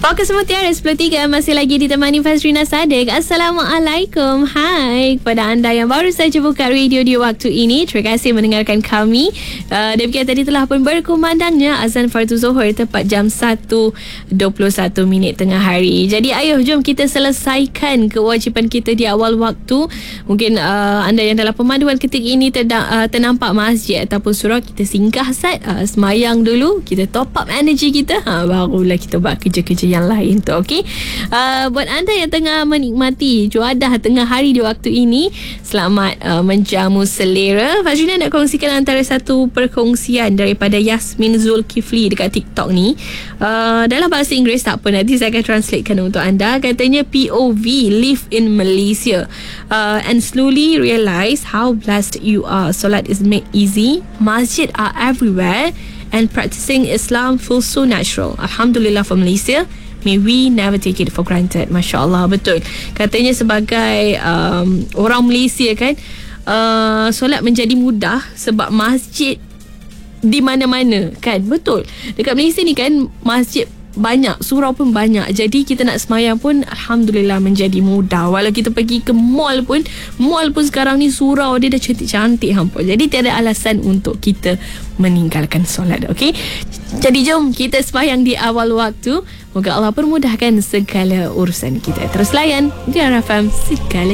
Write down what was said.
Fokus Mutiara 10.3 masih lagi ditemani Fazrina Sadiq. Assalamualaikum. Hai kepada anda yang baru saja buka radio di waktu ini. Terima kasih mendengarkan kami. Demikian tadi telah pun berkumandangnya azan fardu Zuhur tepat jam 1.21 tengah hari. Jadi ayo jom kita selesaikan kewajipan kita di awal waktu. Mungkin anda yang dalam pemanduan ketika ini ternampak masjid ataupun surau, kita singgah semayang dulu, kita top up energy kita, barulah kita buat kerja-kerja yang lain tu. Okey, buat anda yang tengah menikmati cuadah tengah hari di waktu ini, selamat menjamu selera. Fazrina nak kongsikan antara satu perkongsian daripada Yasmin Zulkifli dekat TikTok ni, dalam bahasa Inggeris. Tak apa, nanti saya akan translatekan untuk anda. Katanya POV live in Malaysia and slowly realize how blessed you are. Solat is made easy, masjid are everywhere, and practicing Islam feels so natural. Alhamdulillah for Malaysia. May we never take it for granted. Masya Allah, betul. Katanya sebagai orang Malaysia kan, solat menjadi mudah sebab masjid di mana-mana kan. Betul. Dekat Malaysia ni kan masjid banyak, surau pun banyak. Jadi kita nak semayang pun Alhamdulillah menjadi mudah. Walau kita pergi ke mall pun sekarang ni surau dia dah cantik-cantik hampa. Jadi tiada alasan untuk kita meninggalkan solat. Okey, jadi jom kita semayang di awal waktu. Moga Allah permudahkan segala urusan kita. Terus layan di RFM segala